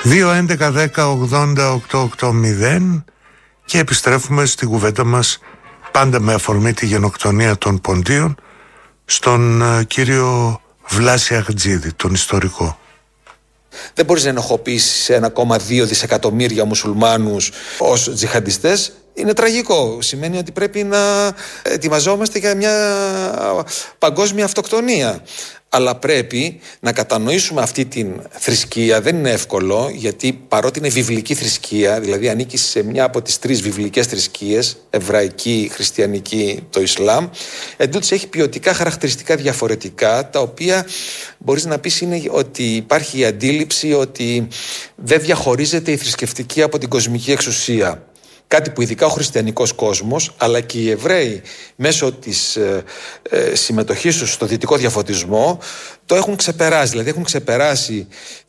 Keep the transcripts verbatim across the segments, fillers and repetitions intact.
δύο έντεκα δέκα ογδόντα οκτώ ογδόντα και επιστρέφουμε στην κουβέντα μας, πάντα με αφορμή τη γενοκτονία των Ποντίων, στον uh, κύριο Βλάση Αχτζίδη, τον ιστορικό. Δεν μπορείς να ενοχοποιήσεις ένα κόμμα δύο δισεκατομμύρια μουσουλμάνους ως τζιχαντιστές. Είναι τραγικό. Σημαίνει ότι πρέπει να ετοιμαζόμαστε για μια παγκόσμια αυτοκτονία. Αλλά πρέπει να κατανοήσουμε αυτή την θρησκεία. Δεν είναι εύκολο, γιατί παρότι είναι βιβλική θρησκεία, δηλαδή ανήκει σε μια από τις τρεις βιβλικές θρησκείες, εβραϊκή, χριστιανική, το Ισλάμ, εντούτοις έχει ποιοτικά χαρακτηριστικά διαφορετικά, τα οποία μπορείς να πεις είναι ότι υπάρχει η αντίληψη ότι δεν διαχωρίζεται η θρησκευτική από την κοσμική εξουσία. Κάτι που ειδικά ο χριστιανικός κόσμος, αλλά και οι Εβραίοι μέσω της ε, ε, συμμετοχής τους στο δυτικό διαφωτισμό το έχουν ξεπεράσει. Δηλαδή έχουν ξεπεράσει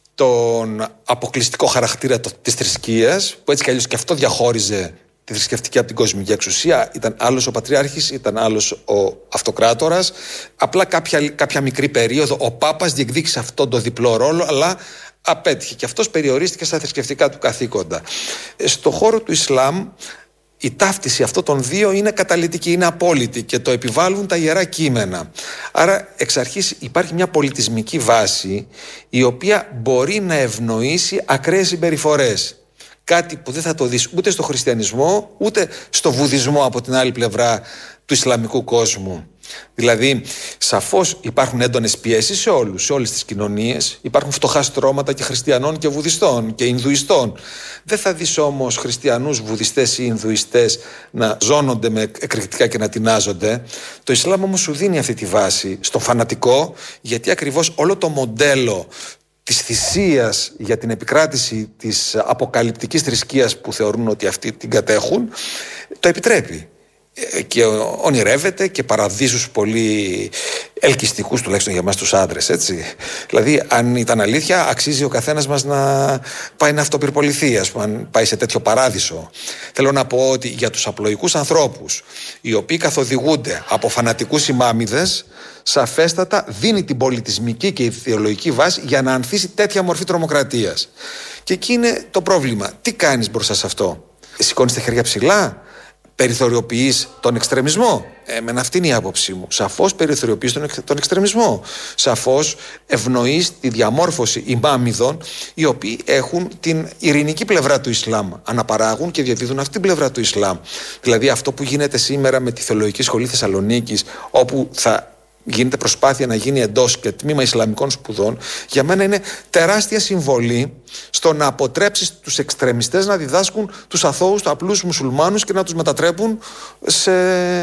τον αποκλειστικό χαρακτήρα της θρησκείας, που έτσι κι αλλιώς και αυτό διαχώριζε τη θρησκευτική από την κοσμική εξουσία. Ήταν άλλος ο πατριάρχης, ήταν άλλος ο αυτοκράτορας. Απλά κάποια, κάποια μικρή περίοδο ο Πάπας διεκδίκησε αυτόν τον διπλό ρόλο, αλλά απέτυχε και αυτός περιορίστηκε στα θρησκευτικά του καθήκοντα. Στο χώρο του Ισλάμ η ταύτιση αυτών των δύο είναι καταλυτική, είναι απόλυτη και το επιβάλλουν τα ιερά κείμενα. Άρα εξ αρχής υπάρχει μια πολιτισμική βάση η οποία μπορεί να ευνοήσει ακραίες συμπεριφορές. Κάτι που δεν θα το δεις ούτε στο χριστιανισμό ούτε στο βουδισμό από την άλλη πλευρά του Ισλαμικού κόσμου. Δηλαδή, σαφώς υπάρχουν έντονες πιέσεις σε όλους, σε όλες τις κοινωνίες. Υπάρχουν φτωχά στρώματα και χριστιανών και βουδιστών και Ινδουιστών. Δεν θα δεις όμως χριστιανούς, βουδιστές ή Ινδουιστές να ζώνονται με εκρηκτικά και να τεινάζονται. Το Ισλάμ όμως σου δίνει αυτή τη βάση στο φανατικό, γιατί ακριβώς όλο το μοντέλο της θυσίας για την επικράτηση της αποκαλυπτικής θρησκείας που θεωρούν ότι αυτοί την κατέχουν, το επιτρέπει. Και ονειρεύεται και παραδείσους πολύ ελκυστικούς, τουλάχιστον για εμάς τους άντρες, έτσι. Δηλαδή, αν ήταν αλήθεια, αξίζει ο καθένας μας να πάει να αυτοπυρποληθεί, ας πούμε, αν πάει σε τέτοιο παράδεισο. Θέλω να πω ότι για τους απλοϊκούς ανθρώπους, οι οποίοι καθοδηγούνται από φανατικούς ημάμιδες, σαφέστατα δίνει την πολιτισμική και ιδεολογική βάση για να ανθίσει τέτοια μορφή τρομοκρατίας. Και εκεί είναι το πρόβλημα. Τι κάνεις μπροστά σε αυτό? Σηκώνεις τα χέρια ψηλά? Περιθωριοποιείς τον εξτρεμισμό? Εμένα αυτή είναι η άποψή μου. Σαφώς περιθωριοποιείς τον, τον εξτρεμισμό. Σαφώς ευνοείς τη διαμόρφωση ημάμιδων, οι οποίοι έχουν την ειρηνική πλευρά του Ισλάμ, αναπαράγουν και διαδίδουν αυτή την πλευρά του Ισλάμ. Δηλαδή αυτό που γίνεται σήμερα με τη Θεολογική Σχολή Θεσσαλονίκης, όπου θα γίνεται προσπάθεια να γίνει εντός και τμήμα Ισλαμικών σπουδών, για μένα είναι τεράστια συμβολή στο να αποτρέψεις τους εξτρεμιστές να διδάσκουν τους αθώους, τους απλούς μουσουλμάνους και να τους μετατρέπουν σε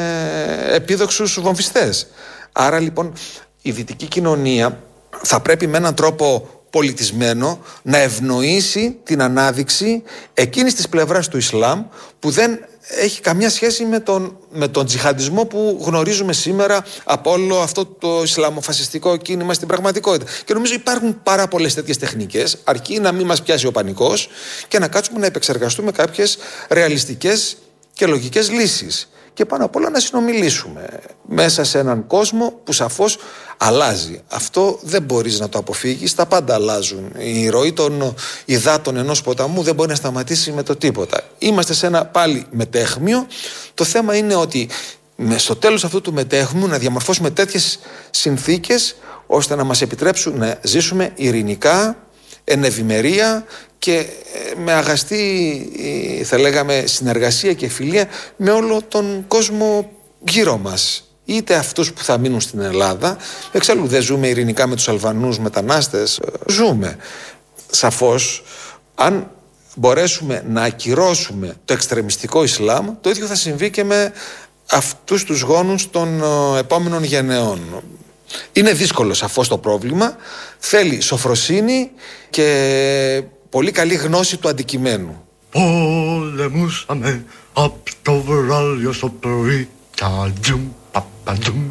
επίδοξους βομβιστές. Άρα λοιπόν η δυτική κοινωνία θα πρέπει με έναν τρόπο πολιτισμένο να ευνοήσει την ανάδειξη εκείνης της πλευράς του Ισλάμ που δεν έχει καμία σχέση με τον, με τον τζιχαντισμό που γνωρίζουμε σήμερα από όλο αυτό το ισλαμοφασιστικό κίνημα στην πραγματικότητα. Και νομίζω υπάρχουν πάρα πολλές τέτοιες τεχνικές, αρκεί να μην μας πιάσει ο πανικός και να κάτσουμε να επεξεργαστούμε κάποιες ρεαλιστικές και λογικές λύσεις. Και πάνω απ' όλα να συνομιλήσουμε μέσα σε έναν κόσμο που σαφώς αλλάζει. Αυτό δεν μπορείς να το αποφύγεις, τα πάντα αλλάζουν. Η ροή των υδάτων ενός ποταμού δεν μπορεί να σταματήσει με το τίποτα. Είμαστε σε ένα πάλι μετέχμιο. Το θέμα είναι ότι στο τέλος αυτού του μετέχμιου να διαμορφώσουμε τέτοιες συνθήκες ώστε να μας επιτρέψουν να ζήσουμε ειρηνικά, εν ευημερία και με αγαστή, θα λέγαμε, συνεργασία και φιλία με όλο τον κόσμο γύρω μας. Είτε αυτούς που θα μείνουν στην Ελλάδα, εξάλλου δεν ζούμε ειρηνικά με τους Αλβανούς μετανάστες, ζούμε. Σαφώς, αν μπορέσουμε να ακυρώσουμε το εξτρεμιστικό Ισλάμ, το ίδιο θα συμβεί και με αυτούς τους γόνους των επόμενων γενεών. Είναι δύσκολο σαφώς το πρόβλημα, θέλει σοφροσύνη και πολύ καλή γνώση του αντικειμένου. Πολεμούσαμε απ' το βράδυ στο πρωί, τατζουμ, παπατζουμ.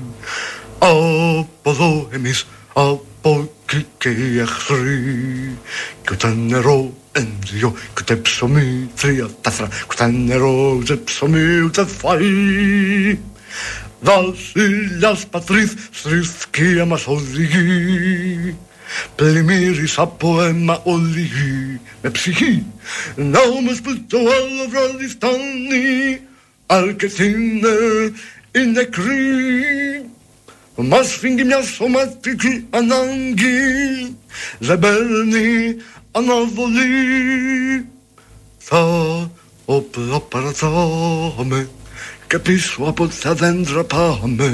Από εδώ εμείς, από εκεί και οι εχθροί. Κι ούτε νερό, εν δυο, κι ούτε ψωμί, τρία, τέσσερα. Κι ούτε νερό, ούτε ψωμί, ούτε φαΐ. Βασιλιάς πατρίς, στη θρησκεία μας οδηγεί. πλημμύρισα από αίμα όλη με ψυχή. Να όμως που το άλλο βράδυ φτάνει, αρκετοί είναι οι νεκροί. Μας φύγει μια σωματική ανάγκη, δεν παίρνει αναβολή. Θα όπλα παρατάμε και πίσω από τα δέντρα πάμε.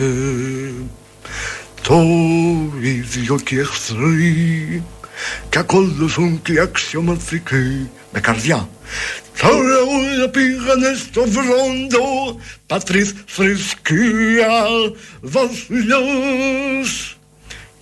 Το ίδιο και οι εχθροί, και ακολουθούν και οι αξιωματικοί με καρδιά. Τώρα όλα πήγανε στο βρόντο, πατρίς, θρησκεία, βασιλιάς.